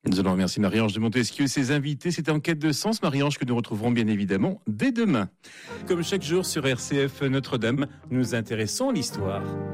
Nous allons remercier Marie-Ange de Montesquieu et ses invités. C'était En quête de sens, Marie-Ange, que nous retrouverons bien évidemment dès demain. Comme chaque jour sur RCF Notre-Dame, nous intéressons l'histoire.